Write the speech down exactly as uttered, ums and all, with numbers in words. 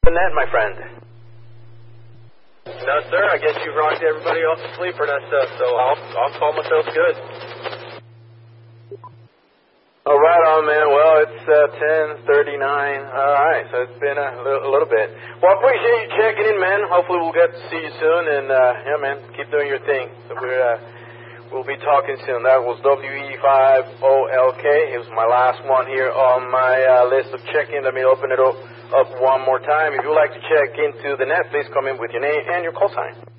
the net, my friend? No, sir. I guess you rocked everybody off to sleep for that stuff, so I'll I'll call myself good. Oh, right on, man. Well, it's uh, ten thirty-nine. All right, so it's been a little, a little bit. Well, I appreciate you checking in, man. Hopefully we'll get to see you soon, and uh, yeah, man, keep doing your thing. So we're uh, we'll be talking soon. That was W E five O L K. It was my last one here on my uh, list of check-in. Let me open it up, up one more time. If you'd like to check into the net, please come in with your name and your call sign.